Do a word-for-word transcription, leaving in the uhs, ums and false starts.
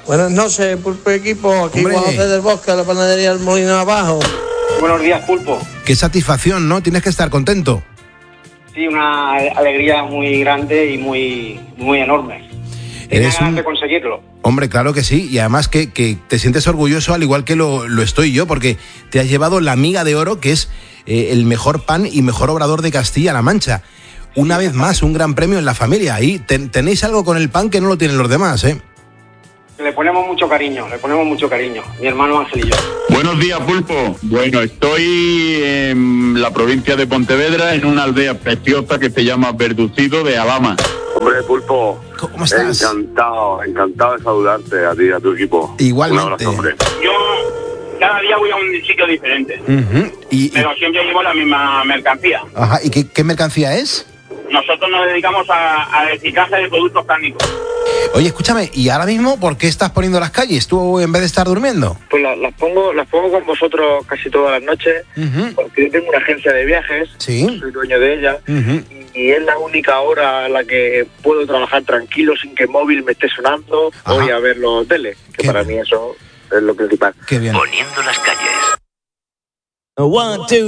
Buenas noches, Pulpo Equipo. Aquí Hombre. Juan José del Bosque, de la panadería del Molino Abajo. Buenos días, Pulpo. Qué satisfacción, ¿no? Tienes que estar contento. Sí, una alegría muy grande y muy, muy enorme. Tenía Eres ganas un... de conseguirlo. Hombre, claro que sí, y además que, que te sientes orgulloso al igual que lo, lo estoy yo, porque te has llevado la miga de oro, que es eh, el mejor pan y mejor obrador de Castilla-La Mancha. Una vez más, un gran premio en la familia. Ahí ten, tenéis algo con el pan que no lo tienen los demás, ¿eh? Le ponemos mucho cariño, le ponemos mucho cariño. Mi hermano Ángel y yo. Buenos días, Pulpo. Bueno, estoy en la provincia de Pontevedra, en una aldea preciosa que se llama Verducido de Alhama. Hombre, Pulpo, ¿Cómo estás? encantado, encantado de saludarte a ti y a tu equipo. Igualmente. Un abrazo, hombre. Yo cada día voy a un sitio diferente, Uh-huh. y, y, pero siempre llevo la misma mercancía. ajá, ¿y qué, qué mercancía es? Nosotros nos dedicamos a, a reciclaje de productos cárnicos. Oye, escúchame, ¿y ahora mismo por qué estás poniendo las calles tú en vez de estar durmiendo? Pues la- las pongo las pongo con vosotros casi todas las noches, Uh-huh. porque yo tengo una agencia de viajes, Sí. soy dueño de ella, Uh-huh. y es la única hora a la que puedo trabajar tranquilo sin que el móvil me esté sonando. Ajá. Voy a ver los teles, que Qué para bien. mí eso es lo principal. Qué bien. Poniendo las calles. One, two.